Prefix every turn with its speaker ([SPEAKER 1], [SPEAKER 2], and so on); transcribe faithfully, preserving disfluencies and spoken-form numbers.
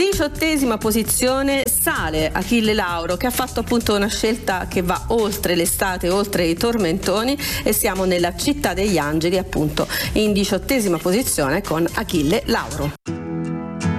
[SPEAKER 1] Diciottesima posizione sale Achille Lauro, che ha fatto appunto una scelta che va oltre l'estate, oltre i tormentoni, e siamo nella Città degli Angeli appunto in diciottesima posizione con Achille Lauro.